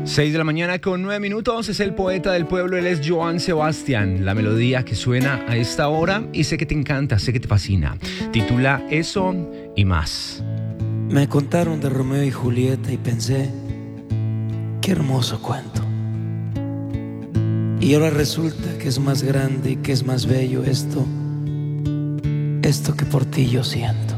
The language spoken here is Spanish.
6 de la mañana con 9 minutos, es el poeta del pueblo, él es Joan Sebastián. La melodía que suena a esta hora y sé que te encanta, sé que te fascina. Titula Eso y Más. Me contaron de Romeo y Julieta y pensé, qué hermoso cuento. Y ahora resulta que es más grande y que es más bello esto que por ti yo siento.